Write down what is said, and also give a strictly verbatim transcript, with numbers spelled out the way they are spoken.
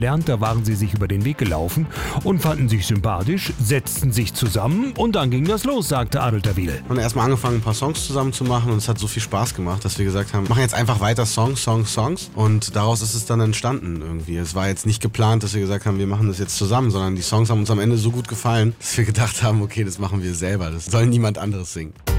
lernt, da waren sie sich über den Weg gelaufen und fanden sich sympathisch, setzten sich zusammen und dann ging das los, sagte Adel Tawil. Wir haben erstmal angefangen, ein paar Songs zusammen zu machen und es hat so viel Spaß gemacht, dass wir gesagt haben, wir machen jetzt einfach weiter Songs, Songs, Songs und daraus ist es dann entstanden irgendwie. Es war jetzt nicht geplant, dass wir gesagt haben, wir machen das jetzt zusammen, sondern die Songs haben uns am Ende so gut gefallen, dass wir gedacht haben, okay, das machen wir selber, das soll niemand anderes singen.